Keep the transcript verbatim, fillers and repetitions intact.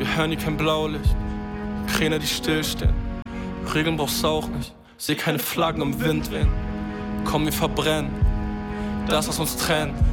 hören hier kein Blaulicht. Kräne, die stillstehen. Regeln brauchst du auch nicht. Seh keine Flaggen im Wind wehen. Komm, wir verbrennen das, was uns trennt.